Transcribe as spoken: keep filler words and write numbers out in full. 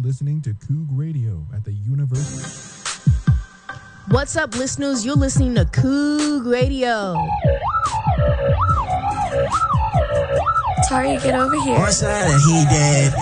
listening to Coog Radio at the University. What's up, listeners? You're listening to Coog Radio. Tari, get over here. One side and he dead.